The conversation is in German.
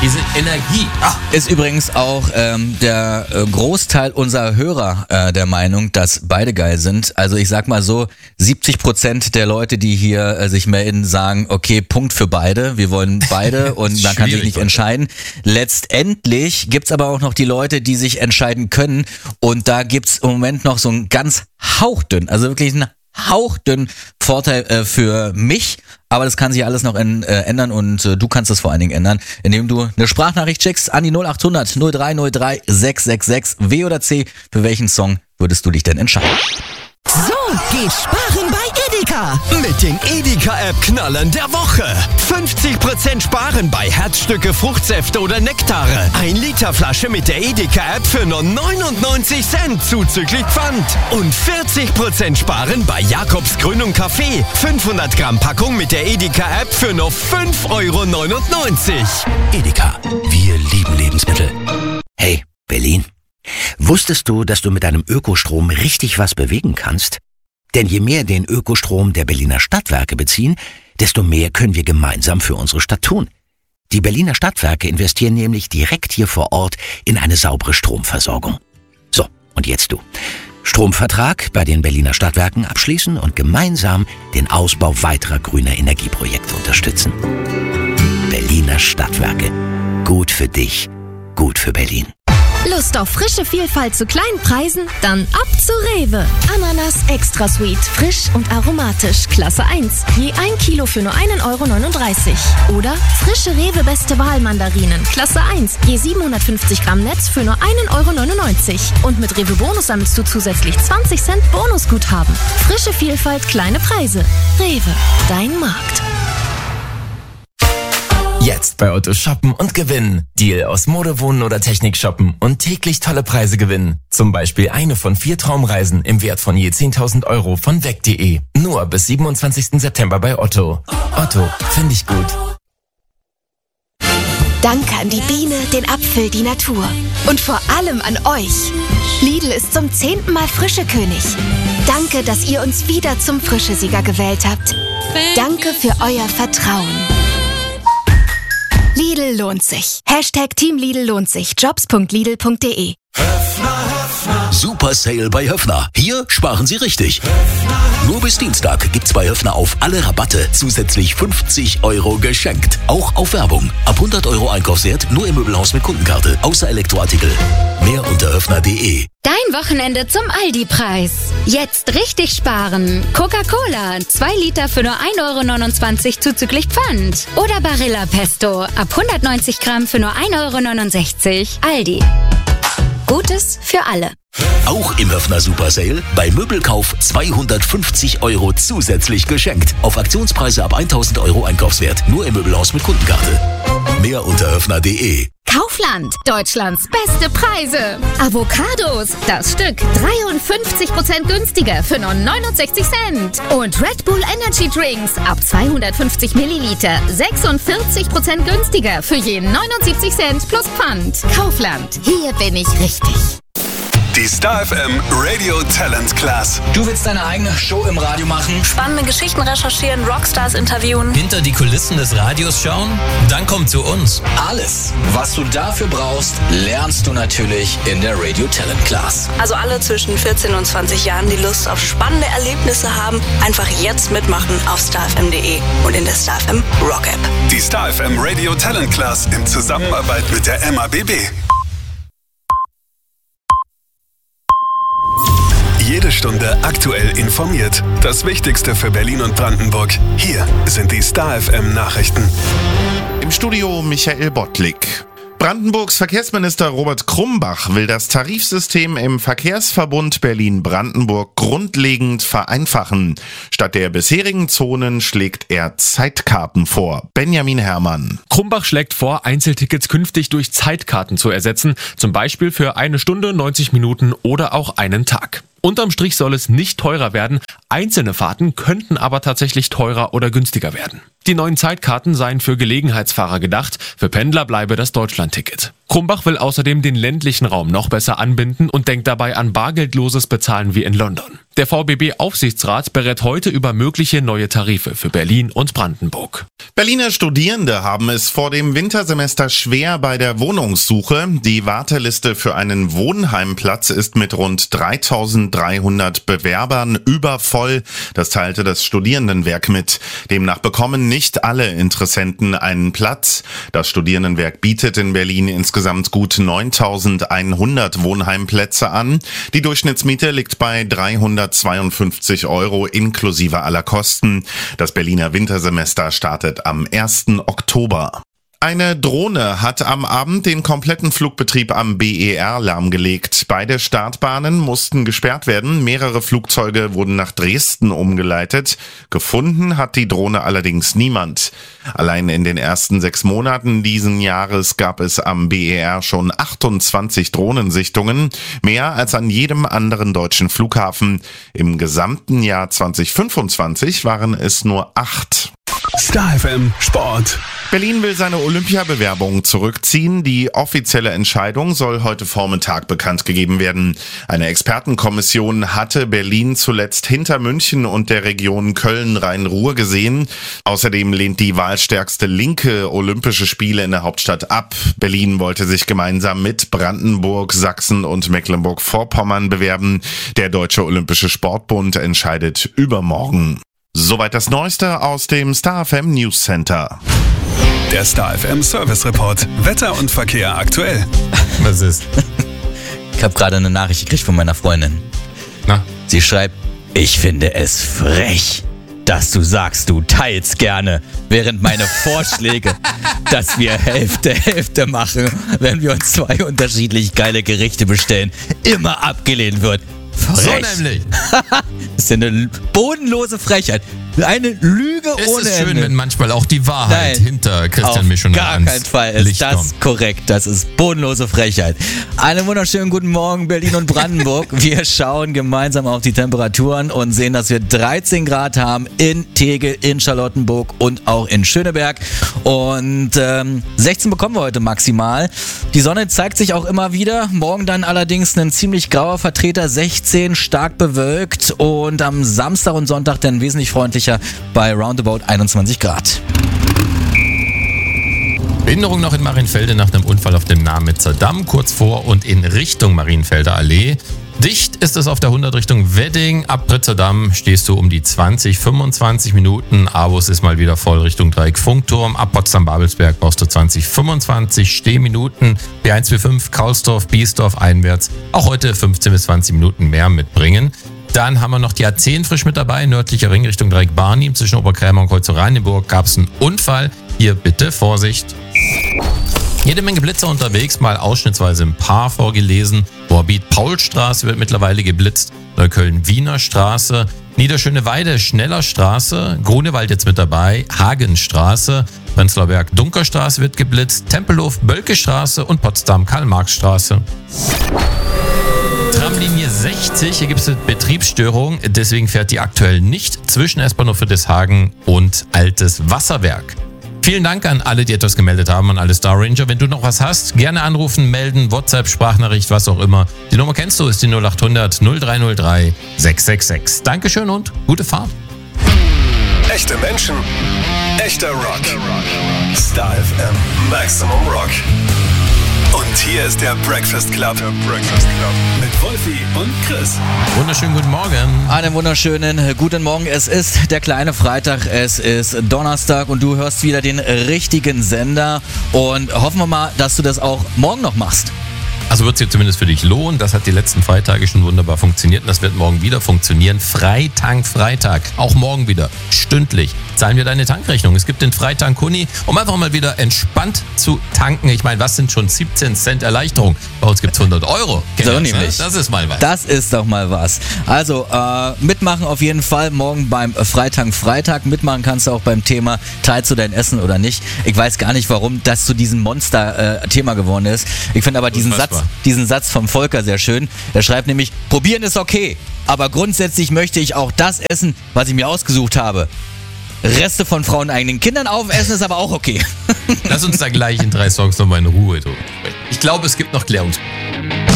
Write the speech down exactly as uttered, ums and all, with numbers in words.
diese Energie. Ach, ist übrigens auch ähm, der äh, Großteil unserer Hörer äh, der Meinung, dass beide geil sind. Also ich sag mal so, siebzig Prozent der Leute, die hier äh, sich melden, sagen, okay, Punkt für beide. Wir wollen beide und man kann sich nicht entscheiden. Letztendlich gibt's aber auch noch die Leute, die sich entscheiden können. Und da gibt's im Moment noch so ein ganz hauchdünn, also wirklich ein hauchdünn Vorteil äh, für mich, aber das kann sich alles noch in, äh, ändern und äh, du kannst es vor allen Dingen ändern, indem du eine Sprachnachricht schickst an die null acht hundert null drei null drei sechs sechs sechs. W oder C, für welchen Song würdest du dich denn entscheiden? So geht sparen bei Edeka. Mit den Edeka-App Knallern der Woche. fünfzig Prozent sparen bei Herzstücke, Fruchtsäfte oder Nektare. ein Liter Flasche mit der Edeka-App für nur neunundneunzig Cent zuzüglich Pfand. Und vierzig Prozent sparen bei Jakobs Grün und Kaffee. fünfhundert Gramm Packung mit der Edeka-App für nur fünf Euro neunundneunzig. Edeka, wir lieben Lebensmittel. Hey, Berlin. Wusstest du, dass du mit deinem Ökostrom richtig was bewegen kannst? Denn je mehr den Ökostrom der Berliner Stadtwerke beziehen, desto mehr können wir gemeinsam für unsere Stadt tun. Die Berliner Stadtwerke investieren nämlich direkt hier vor Ort in eine saubere Stromversorgung. So, und jetzt du. Stromvertrag bei den Berliner Stadtwerken abschließen und gemeinsam den Ausbau weiterer grüner Energieprojekte unterstützen. Berliner Stadtwerke. Gut für dich, gut für Berlin. Lust auf frische Vielfalt zu kleinen Preisen? Dann ab zu Rewe. Ananas Extra Sweet, frisch und aromatisch, Klasse eins. Je ein Kilo für nur ein Euro neununddreißig. Oder frische Rewe Beste Wahl Mandarinen, Klasse eins. Je siebenhundertfünfzig Gramm Netz für nur ein Euro neunundneunzig. Und mit Rewe Bonus sammelst du zusätzlich zwanzig Cent Bonusguthaben. Frische Vielfalt, kleine Preise. Rewe, dein Markt. Jetzt bei Otto shoppen und gewinnen. Deal aus Mode, Wohnen oder Technik shoppen und täglich tolle Preise gewinnen. Zum Beispiel eine von vier Traumreisen im Wert von je zehntausend Euro von weg punkt de. Nur bis siebenundzwanzigsten September bei Otto. Otto, finde ich gut. Danke an die Biene, den Apfel, die Natur. Und vor allem an euch. Lidl ist zum zehnten Mal Frischekönig. Danke, dass ihr uns wieder zum Frischesieger gewählt habt. Danke für euer Vertrauen. Lidl lohnt sich. Hashtag Team Lidl lohnt sich. Jobs punkt lidl punkt de. Super Sale bei Höffner. Hier sparen Sie richtig. Nur bis Dienstag gibt's bei Höffner auf alle Rabatte zusätzlich fünfzig Euro geschenkt. Auch auf Werbung. Ab hundert Euro Einkaufswert nur im Möbelhaus mit Kundenkarte. Außer Elektroartikel. Mehr unter höffner punkt de. Dein Wochenende zum Aldi-Preis. Jetzt richtig sparen. Coca-Cola, zwei Liter für nur ein Euro neunundzwanzig zuzüglich Pfand. Oder Barilla Pesto, ab hundertneunzig Gramm für nur ein Euro neunundsechzig. Aldi. Gutes für alle. Auch im Höffner Super Sale bei Möbelkauf zweihundertfünfzig Euro zusätzlich geschenkt. Auf Aktionspreise ab tausend Euro Einkaufswert. Nur im Möbelhaus mit Kundenkarte. Mehr unter höffner punkt de. Kaufland, Deutschlands beste Preise. Avocados, das Stück dreiundfünfzig Prozent günstiger für nur neunundsechzig Cent. Und Red Bull Energy Drinks ab zweihundertfünfzig Milliliter sechsundvierzig Prozent günstiger für je neunundsiebzig Cent plus Pfand. Kaufland, hier bin ich richtig. Die Star F M Radio Talent Class. Du willst deine eigene Show im Radio machen? Spannende Geschichten recherchieren, Rockstars interviewen. Hinter die Kulissen des Radios schauen? Dann komm zu uns. Alles, was du dafür brauchst, lernst du natürlich in der Radio Talent Class. Also alle zwischen vierzehn und zwanzig Jahren, die Lust auf spannende Erlebnisse haben, einfach jetzt mitmachen auf star f m punkt de und in der Star F M Rock App. Die Star F M Radio Talent Class in Zusammenarbeit mit der M A B B. Jede Stunde aktuell informiert. Das Wichtigste für Berlin und Brandenburg. Hier sind die Star F M Nachrichten. Im Studio Michael Bottlik. Brandenburgs Verkehrsminister Robert Krumbach will das Tarifsystem im Verkehrsverbund Berlin-Brandenburg grundlegend vereinfachen. Statt der bisherigen Zonen schlägt er Zeitkarten vor. Benjamin Herrmann. Krumbach schlägt vor, Einzeltickets künftig durch Zeitkarten zu ersetzen, zum Beispiel für eine Stunde, neunzig Minuten oder auch einen Tag. Unterm Strich soll es nicht teurer werden, einzelne Fahrten könnten aber tatsächlich teurer oder günstiger werden. Die neuen Zeitkarten seien für Gelegenheitsfahrer gedacht, für Pendler bleibe das Deutschlandticket. Krumbach will außerdem den ländlichen Raum noch besser anbinden und denkt dabei an bargeldloses Bezahlen wie in London. Der V B B-Aufsichtsrat berät heute über mögliche neue Tarife für Berlin und Brandenburg. Berliner Studierende haben es vor dem Wintersemester schwer bei der Wohnungssuche. Die Warteliste für einen Wohnheimplatz ist mit rund dreitausenddreihundert Bewerbern übervoll. Das teilte das Studierendenwerk mit. Demnach bekommen nicht alle Interessenten einen Platz. Das Studierendenwerk bietet in Berlin insgesamt gut neuntausendeinhundert Wohnheimplätze an. Die Durchschnittsmiete liegt bei dreihundertzweiundfünfzig Euro inklusive aller Kosten. Das Berliner Wintersemester startet am ersten Oktober. Eine Drohne hat am Abend den kompletten Flugbetrieb am B E R lahmgelegt. Beide Startbahnen mussten gesperrt werden. Mehrere Flugzeuge wurden nach Dresden umgeleitet. Gefunden hat die Drohne allerdings niemand. Allein in den ersten sechs Monaten diesen Jahres gab es am B E R schon achtundzwanzig Drohnensichtungen, mehr als an jedem anderen deutschen Flughafen. Im gesamten Jahr zwanzig fünfundzwanzig waren es nur acht. Star F M Sport. Berlin will seine Olympiabewerbung zurückziehen. Die offizielle Entscheidung soll heute Vormittag bekannt gegeben werden. Eine Expertenkommission hatte Berlin zuletzt hinter München und der Region Köln-Rhein-Ruhr gesehen. Außerdem lehnt die wahlstärkste Linke Olympische Spiele in der Hauptstadt ab. Berlin wollte sich gemeinsam mit Brandenburg, Sachsen und Mecklenburg-Vorpommern bewerben. Der Deutsche Olympische Sportbund entscheidet übermorgen. Soweit das Neueste aus dem Star F M News Center. Der Star F M Service Report. Wetter und Verkehr aktuell. Was ist? Ich habe gerade eine Nachricht gekriegt von meiner Freundin. Na? Sie schreibt, ich finde es frech, dass du sagst, du teilst gerne, während meine Vorschläge, dass wir Hälfte, Hälfte machen, wenn wir uns zwei unterschiedlich geile Gerichte bestellen, immer abgelehnt wird. Frech. So nämlich. Das ist ja eine bodenlose Frechheit. Eine Lüge es ohne Ende. Es ist schön, wenn manchmal auch die Wahrheit Nein, hinter Christian auf Mischung gar keinen Fall ist Licht das kommt. korrekt. Das ist bodenlose Frechheit. Einen wunderschönen guten Morgen, Berlin und Brandenburg. Wir schauen gemeinsam auf die Temperaturen und sehen, dass wir dreizehn Grad haben in Tegel, in Charlottenburg und auch in Schöneberg. Und ähm, sechzehn bekommen wir heute maximal. Die Sonne zeigt sich auch immer wieder. Morgen dann allerdings ein ziemlich grauer Vertreter, sechzehn, stark bewölkt. Und am Samstag und Sonntag dann wesentlich freundlicher bei roundabout einundzwanzig Grad. Behinderung noch in Marienfelde nach einem Unfall auf dem Namitzer Damm, kurz vor und in Richtung Marienfelder Allee. Dicht ist es auf der hundert Richtung Wedding. Ab Pritzer-Damm stehst du um die zwanzig, fünfundzwanzig Minuten. Avus ist mal wieder voll Richtung Dreieck Funkturm. Ab Potsdam-Babelsberg brauchst du zwanzig, fünfundzwanzig Stehminuten. B eins vier fünf Kaulsdorf, Biesdorf einwärts. Auch heute fünfzehn bis zwanzig Minuten mehr mitbringen. Dann haben wir noch die A zehn frisch mit dabei, nördlicher Ring Richtung Dreieck Barnim. Zwischen Oberkrämer und Kreuzau-Reinickburg gab es einen Unfall. Hier bitte Vorsicht. Jede Menge Blitzer unterwegs, mal ausschnittsweise ein paar vorgelesen. Moabit-Paulstraße wird mittlerweile geblitzt. Neukölln-Wiener Straße. Niederschöneweide Schneller Straße. Grunewald jetzt mit dabei. Hagenstraße. Prenzlauer Berg Dunkerstraße wird geblitzt. Tempelhof Bölke Straße und Potsdam Karl-Marx-Straße. Tramlinie sechzig, hier gibt es eine Betriebsstörung, deswegen fährt die aktuell nicht zwischen S-Bahnhof Friedrichshagen und Altes Wasserwerk. Vielen Dank an alle, die etwas gemeldet haben, an alle Star Ranger. Wenn du noch was hast, gerne anrufen, melden, WhatsApp, Sprachnachricht, was auch immer. Die Nummer kennst du, ist die null acht hundert, null drei null drei, sechs sechs sechs. Dankeschön und gute Fahrt. Echte Menschen, echter Rock. Star F M Maximum Rock. Und hier ist der Breakfast Club. Der Breakfast Club. Mit Wolfi und Chris. Wunderschönen guten Morgen. Einen wunderschönen guten Morgen. Es ist der kleine Freitag, es ist Donnerstag und du hörst wieder den richtigen Sender. Und hoffen wir mal, dass du das auch morgen noch machst. Also wird es dir zumindest für dich lohnen. Das hat die letzten Freitage schon wunderbar funktioniert und das wird morgen wieder funktionieren. Freitank Freitag, auch morgen wieder, stündlich. Zahlen wir deine Tankrechnung. Es gibt den Freitank Huni, um einfach mal wieder entspannt zu tanken. Ich meine, was sind schon siebzehn Cent Erleichterung? Bei uns gibt es hundert Euro. So das, nämlich. Ne? Das ist mal was. Das ist doch mal was. Also äh, mitmachen auf jeden Fall morgen beim Freitank Freitag. Mitmachen kannst du auch beim Thema teilst du dein Essen oder nicht. Ich weiß gar nicht, warum das zu diesem Monster-Thema äh, geworden ist. Ich finde aber diesen Satz, diesen Satz vom Volker sehr schön. Er schreibt nämlich, probieren ist okay, aber grundsätzlich möchte ich auch das essen, was ich mir ausgesucht habe. Reste von fraueneigenen Kindern aufessen, ist aber auch okay. Lass uns da gleich in drei Songs nochmal in Ruhe drüber sprechen. Ich glaube, es gibt noch Klärungspunkte.